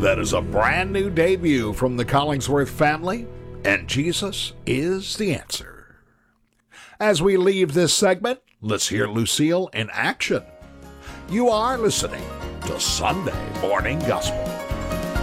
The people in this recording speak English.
That is a brand new debut from the Collingsworth family, and Jesus is the answer. As we leave this segment, let's hear Lucille in action. You are listening to Sunday Morning Gospel.